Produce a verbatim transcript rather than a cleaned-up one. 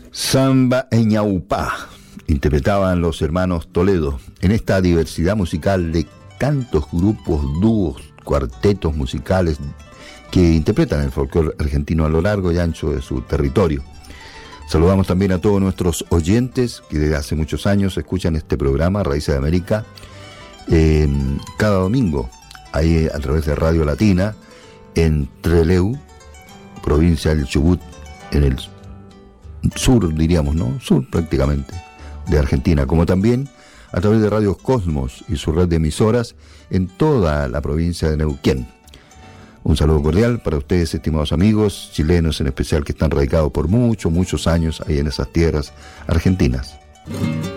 Samba en Ñaupá, interpretaban los hermanos Toledo. En esta diversidad musical de tantos grupos, dúos, cuartetos musicales que interpretan el folclore argentino a lo largo y ancho de su territorio. Saludamos también a todos nuestros oyentes que desde hace muchos años escuchan este programa, Raíces de América, eh, cada domingo, ahí a través de Radio Latina, en Trelew, provincia del Chubut, en el sur, diríamos, ¿no? Sur prácticamente, de Argentina, como también a través de Radio Cosmos y su red de emisoras en toda la provincia de Neuquén. Un saludo cordial para ustedes, estimados amigos, chilenos en especial, que están radicados por muchos, muchos años ahí en esas tierras argentinas.